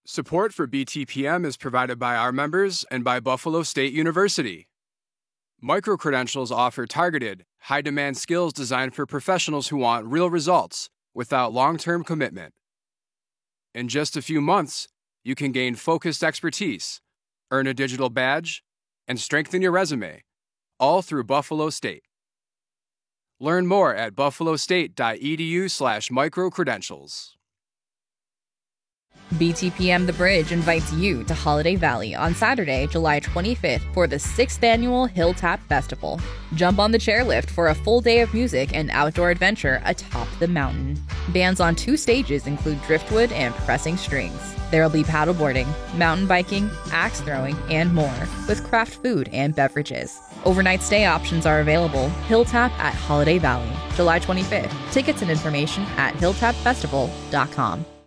Support for BTPM is provided by our members and by Buffalo State University. Microcredentials offer targeted, high-demand skills designed for professionals who want real results without long-term commitment. In just a few months, you can gain focused expertise, earn a digital badge, and strengthen your resume, all through Buffalo State. Learn more at buffalostate.edu/microcredentials. BTPM The Bridge invites you to Holiday Valley on Saturday, July 25th for the 6th Annual Hilltap Festival. Jump on the chairlift for a full day of music and outdoor adventure atop the mountain. Bands on 2 stages include Driftwood and Pressing Strings. There will be paddleboarding, mountain biking, axe throwing, and more, with craft food and beverages. Overnight stay options are available. Hilltap at Holiday Valley, July 25th. Tickets and information at hilltapfestival.com.